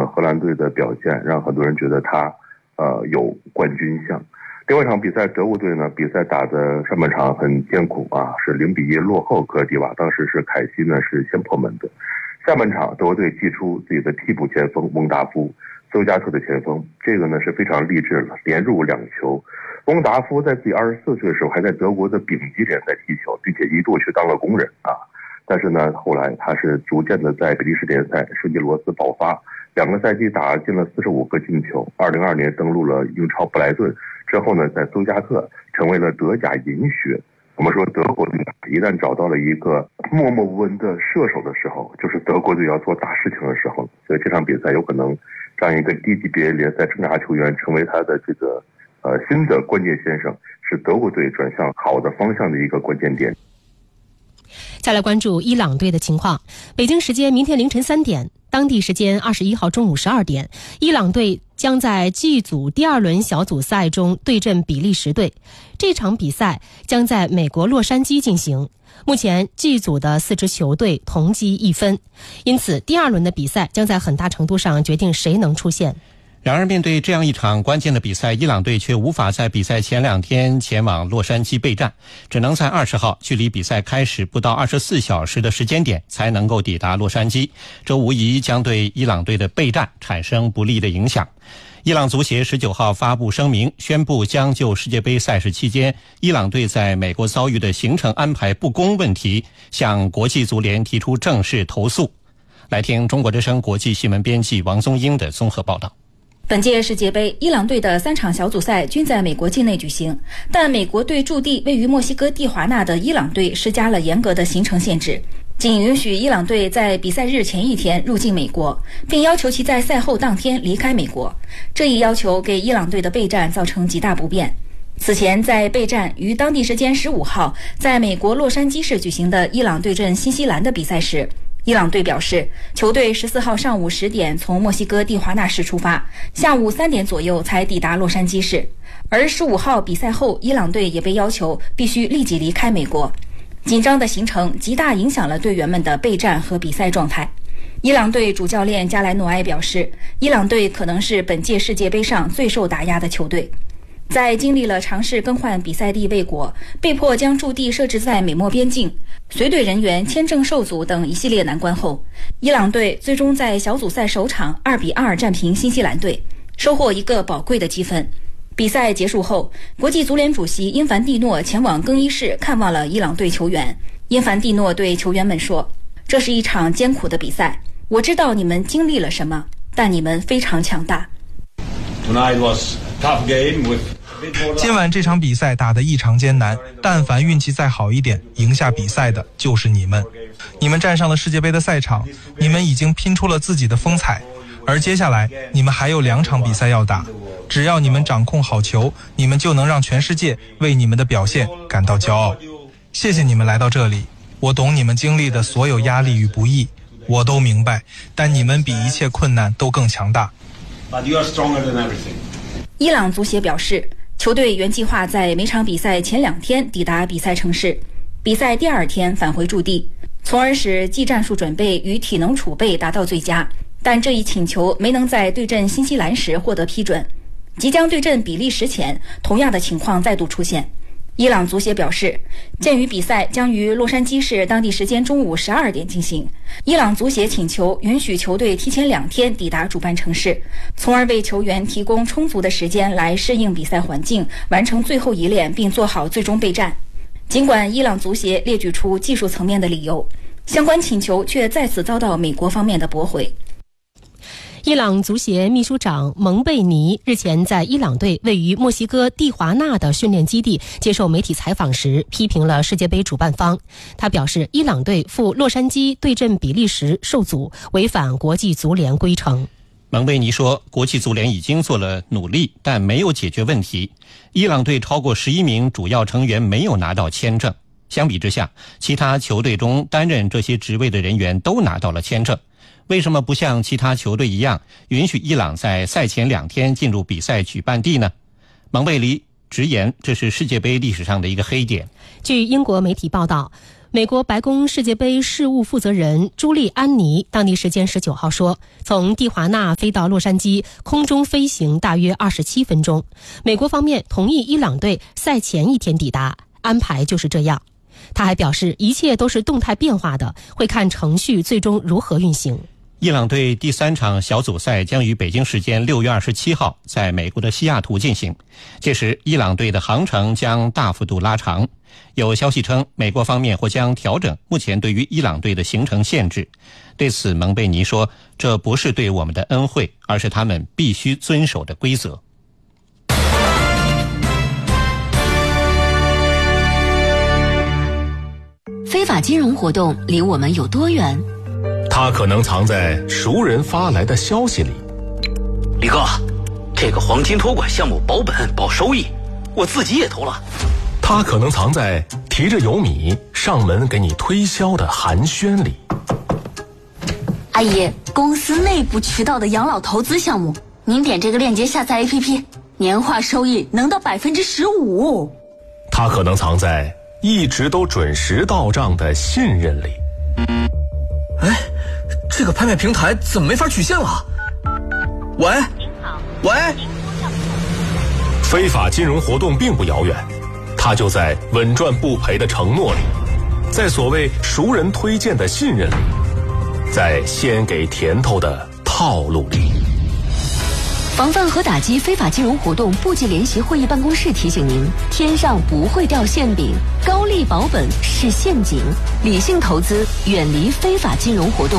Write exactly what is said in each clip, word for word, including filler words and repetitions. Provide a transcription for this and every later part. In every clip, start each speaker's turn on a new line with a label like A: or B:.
A: 呢，荷兰队的表现让很多人觉得他呃有冠军相。另外一场比赛，德国队呢，比赛打的上半场很艰苦啊，是零比一落后科尔迪瓦，当时是凯西呢是先破门的。下半场，德国队祭出自己的替补前锋蒙达夫，斯图加特的前锋，这个呢是非常励志了，连入两球。蒙达夫在自己二十四岁的时候还在德国的丙级联赛踢球，并且一度去当了工人啊。但是呢，后来他是逐渐的在比利时联赛圣吉罗斯爆发，两个赛季打进了四十五个进球。二零二年登陆了英超布莱顿之后呢，在苏加特成为了德甲银靴。我们说德国队一旦找到了一个默默无闻的射手的时候，就是德国队要做大事情的时候。所以这场比赛有可能让一个低级别联赛挣扎球员成为他的这个呃新的关键先生，是德国队转向好的方向的一个关键点。
B: 再来关注伊朗队的情况。北京时间明天凌晨三点，当地时间二十一号中午十二点，伊朗队将在 G 组第二轮小组赛中对阵比利时队。这场比赛将在美国洛杉矶进行。目前 G 组的四支球队同积一分，因此第二轮的比赛将在很大程度上决定谁能出线。
C: 然而面对这样一场关键的比赛，伊朗队却无法在比赛前两天前往洛杉矶备战，只能在二十号距离比赛开始不到二十四小时的时间点才能够抵达洛杉矶，这无疑将对伊朗队的备战产生不利的影响。伊朗足协十九号发布声明，宣布将就世界杯赛事期间伊朗队在美国遭遇的行程安排不公问题向国际足联提出正式投诉。来听中国之声国际新闻编辑王宗英的综合报道。
D: 本届世界杯，伊朗队的三场小组赛均在美国境内举行，但美国对驻地位于墨西哥蒂华纳的伊朗队施加了严格的行程限制，仅允许伊朗队在比赛日前一天入境美国，并要求其在赛后当天离开美国。这一要求给伊朗队的备战造成极大不便。此前，在备战于当地时间十五号在美国洛杉矶市举行的伊朗对阵新西兰的比赛时，伊朗队表示，球队十四号上午十点从墨西哥蒂华纳市出发，下午三点左右才抵达洛杉矶市。而十五号比赛后，伊朗队也被要求必须立即离开美国。紧张的行程极大影响了队员们的备战和比赛状态。伊朗队主教练加莱诺埃表示，伊朗队可能是本届世界杯上最受打压的球队。在经历了尝试更换比赛地未果，被迫将驻地设置在美墨边境，随队人员签证受阻等一系列难关后，伊朗队最终在小组赛首场二比二战平新西兰队，收获一个宝贵的积分。比赛结束后，国际足联主席因凡蒂诺前往更衣室看望了伊朗队球员。因凡蒂诺对球员们说，这是一场艰苦的比赛，我知道你们经历了什么，但你们非常强大。
E: 今晚这场比赛打得异常艰难，但凡运气再好一点，赢下比赛的就是你们。你们站上了世界杯的赛场，你们已经拼出了自己的风采，而接下来你们还有两场比赛要打。只要你们掌控好球，你们就能让全世界为你们的表现感到骄傲。谢谢你们来到这里，我懂你们经历的所有压力与不易，我都明白，但你们比一切困难都更强大。
D: 伊朗足协表示，球队原计划在每场比赛前两天抵达比赛城市，比赛第二天返回驻地，从而使技战术准备与体能储备达到最佳。但这一请求没能在对阵新西兰时获得批准。即将对阵比利时前，同样的情况再度出现。伊朗足协表示，鉴于比赛将于洛杉矶市当地时间中午十二点进行，伊朗足协请求允许球队提前两天抵达主办城市，从而为球员提供充足的时间来适应比赛环境，完成最后一练并做好最终备战。尽管伊朗足协列举出技术层面的理由，相关请求却再次遭到美国方面的驳回。
B: 伊朗足协秘书长蒙贝尼日前在伊朗队位于墨西哥蒂华纳的训练基地接受媒体采访时，批评了世界杯主办方。他表示，伊朗队赴洛杉矶对阵比利时受阻，违反国际足联规程。
C: 蒙贝尼说，国际足联已经做了努力，但没有解决问题。伊朗队超过十一名主要成员没有拿到签证，相比之下，其他球队中担任这些职位的人员都拿到了签证。为什么不像其他球队一样，允许伊朗在赛前两天进入比赛举办地呢？蒙贝尼直言，这是世界杯历史上的一个黑点。
B: 据英国媒体报道， 美国白宫世界杯事务负责人朱利安尼当地时间十九号说，从蒂华纳飞到洛杉矶，空中飞行大约二十七分钟。美国方面同意伊朗队赛前一天抵达，安排就是这样。他还表示，一切都是动态变化的，会看程序最终如何运行。
C: 伊朗队第三场小组赛将于北京时间六月二十七号在美国的西雅图进行，届时伊朗队的航程将大幅度拉长。有消息称，美国方面或将调整目前对于伊朗队的行程限制。对此，蒙贝尼说，这不是对我们的恩惠，而是他们必须遵守的规则。
F: 非法金融活动离我们有多远？
G: 它可能藏在熟人发来的消息里。
H: 李哥，这个黄金托管项目保本保收益，我自己也投了。
G: 它可能藏在提着油米上门给你推销的寒暄里。
F: 阿姨，公司内部渠道的养老投资项目，您点这个链接下载 A P P， 年化收益能到百分之十五。
G: 它可能藏在一直都准时到账的信任里。
H: 哎，这个拍卖平台怎么没法取现了？喂，
I: 您好，
H: 喂，
G: 非法金融活动并不遥远，它就在稳赚不赔的承诺里，在所谓熟人推荐的信任里，在先给甜头的套路里。
F: 防范和打击非法金融活动部级联席会议办公室提醒您：天上不会掉馅饼，高利保本是陷阱，理性投资，远离非法金融活动。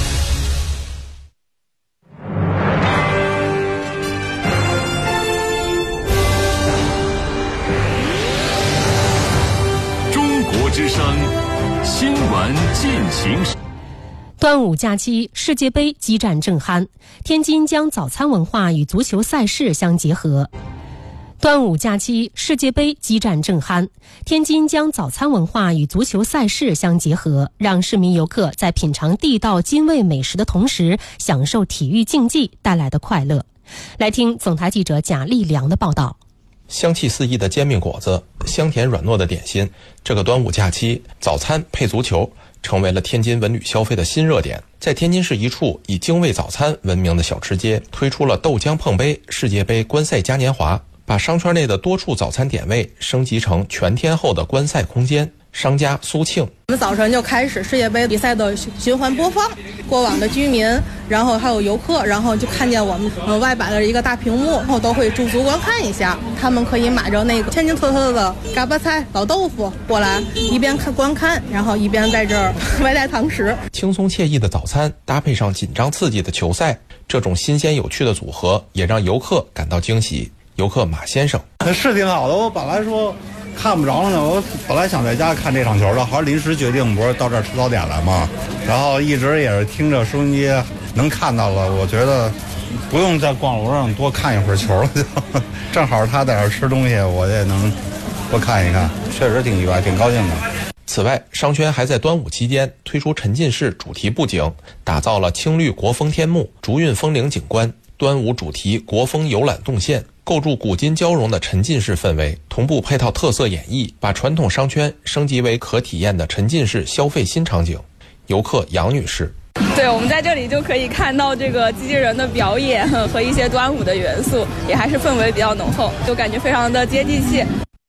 J: 中国之声新闻进行时。
B: 端午假期，世界杯激战正酣，天津将早餐文化与足球赛事相结合。端午假期，世界杯激战正酣，天津将早餐文化与足球赛事相结合，让市民游客在品尝地道津味美食的同时，享受体育竞技带来的快乐。来听总台记者贾立良的报道。
K: 香气四溢的煎饼果子，香甜软糯的点心，这个端午假期，早餐配足球成为了天津文旅消费的新热点。在天津市一处以精卫早餐闻名的小吃街，推出了豆浆碰杯世界杯观赛嘉年华，把商圈内的多处早餐点位升级成全天候的观赛空间。商家苏庆，
L: 我们早晨就开始世界杯比赛的循环播放，过往的居民，然后还有游客，然后就看见我们呃外摆的一个大屏幕，然后都会驻足观看一下。他们可以买着那个天津特色的嘎巴菜、老豆腐过来，一边看观看，然后一边在这儿外带堂食。
K: 轻松惬意的早餐搭配上紧张刺激的球赛，这种新鲜有趣的组合也让游客感到惊喜。游客马先生，
M: 是挺好的，我本来说看不着呢，我本来想在家看这场球的，好像临时决定不是到这儿吃早点来嘛，然后一直也是听着收音机能看到了，我觉得不用在逛楼上多看一会儿球了，就正好他在这儿吃东西，我也能多看一看，确实挺意外，挺高兴的。
K: 此外，商圈还在端午期间推出沉浸式主题布景，打造了青绿国风天幕、竹韵风铃景观、端午主题国风游览动线，构筑古今交融的沉浸式氛围，同步配套特色演绎，把传统商圈升级为可体验的沉浸式消费新场景。游客杨女士，
N: 对，我们在这里就可以看到这个机器人的表演和一些端午的元素，也还是氛围比较浓厚，就感觉非常的接地气。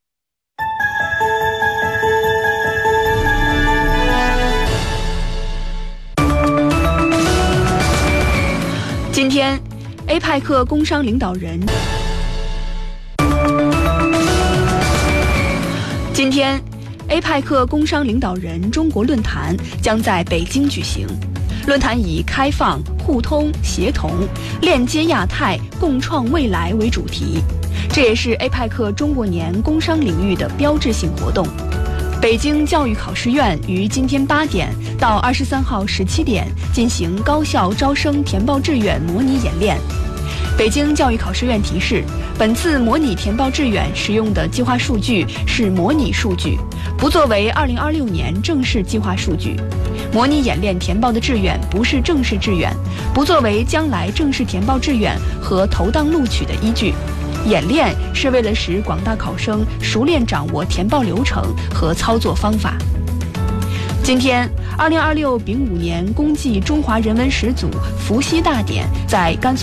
O: 今天 A 派克工商领导人今天 A 派克工商领导人中国论坛将在北京举行。论坛以开放、互通、协同、链接亚太、共创未来为主题，这也是 A 派克中国年工商领域的标志性活动。北京教育考试院于今天八点到二十三号十七点进行高校招生填报志愿模拟演练。北京教育考试院提示，本次模拟填报志愿使用的计划数据是模拟数据，不作为二零二六年正式计划数据。模拟演练填报的志愿不是正式志愿，不作为将来正式填报志愿和投档录取的依据。演练是为了使广大考生熟练掌握填报流程和操作方法。 今天，二零二六丙午年公祭中华人文始祖伏羲大典在甘肃